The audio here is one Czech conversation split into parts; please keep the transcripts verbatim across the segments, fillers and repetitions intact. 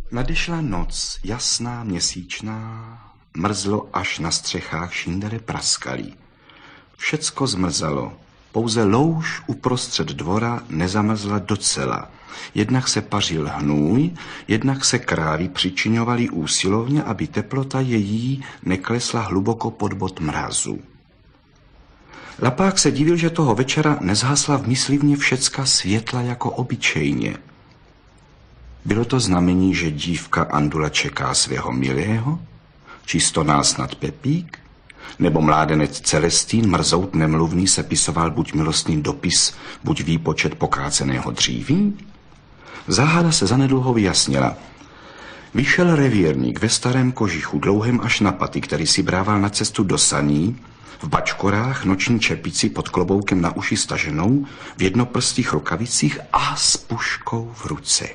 Nadešla noc, jasná, měsíčná, mrzlo až na střechách šindele praskalí. Všecko zmrzalo, pouze louž uprostřed dvora nezamrzla docela. Jednak se pařil hnůj, jednak se krávy přičiňovaly úsilovně, aby teplota její neklesla hluboko pod bod mrazu. Lapák se divil, že toho večera nezhasla v myslivně všecka světla jako obyčejně. Bylo to znamení, že dívka Andula čeká svého milého, či stonáct nad Pepík, nebo mládenec Celestín, mrzout nemluvný, sepisoval buď milostný dopis, buď výpočet pokáceného dříví? Záhada se zanedlouho vyjasnila. Vyšel revírník ve starém kožichu, dlouhém až na paty, který si brával na cestu do saní, v bačkorách, noční čepici pod kloboukem na uši staženou, v jednoprstých rukavicích a s puškou v ruce.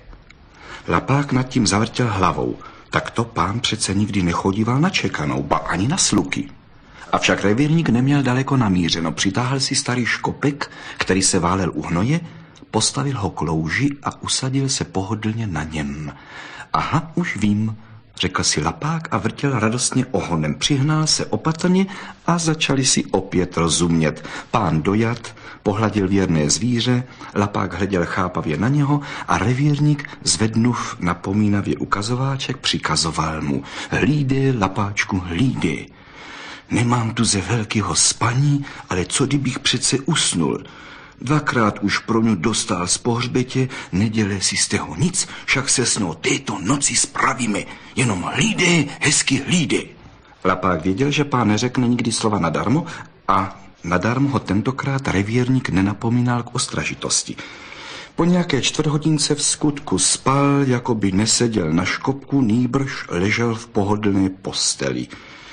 Lapák nad tím zavrtěl hlavou. Tak to pán přece nikdy nechodíval na čekanou, ba ani na sluky. Avšak revírník neměl daleko namířeno. Přitáhl si starý škopek, který se válel u hnoje, postavil ho k louži a usadil se pohodlně na něm. Aha, už vím, řekl si Lapák a vrtěl radostně ohonem. Přihnal se opatrně a začali si opět rozumět. Pán dojat, pohladil věrné zvíře, Lapák hleděl chápavě na něho a revírník, zvednuv napomínavě ukazováček, přikazoval mu: hlídej, Lapáčku, hlídej. Nemám tu ze velkého spaní, ale co kdybych přece usnul? Dvakrát už pro ňu dostal z pohřbetě, nedělej si z toho nic, však se snou této noci spravíme. Jenom hlídej, hezky hlídej. Lapák věděl, že pán neřekne nikdy slova nadarmo a nadarmo ho tentokrát revírník nenapomínal k ostražitosti. Po nějaké čtvrthodince v skutku spal, jako by neseděl na škopku, nýbrž ležel v pohodlné posteli.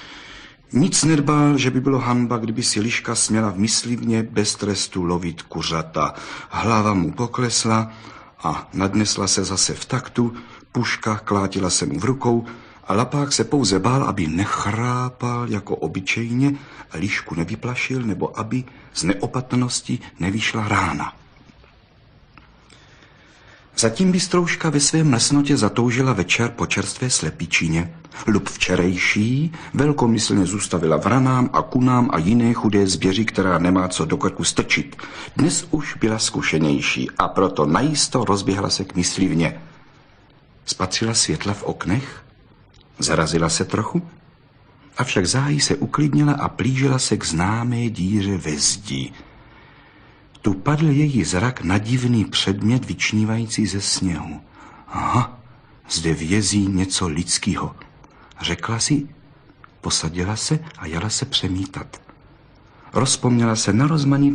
Nic nedbal, že by bylo hanba, kdyby si liška směla v myslivně bez trestu lovit kuřata. Hlava mu poklesla a nadnesla se zase v taktu, puška klátila se mu v rukou a Lapák se pouze bál, aby nechrápal jako obyčejně a lišku nevyplašil, nebo aby z neopatrnosti nevyšla rána. Zatím bystrouška ve svém lesnotě zatoužila večer po čerstvé slepičině. Lub včerejší velkomyslně zůstavila vranám a kunám a jiné chudé zvěři, která nemá co do krku strčit. Dnes už byla zkušenější a proto najisto rozběhla se k myslivně. Spatřila světla v oknech, zarazila se trochu, avšak záhy se uklidnila a plížila se k známé díře ve zdi. Tu padl její zrak na divný předmět vyčnívající ze sněhu. Aha, zde vězí něco lidského, řekla si, posadila se a jala se přemítat. Rozpomněla se na rozmanité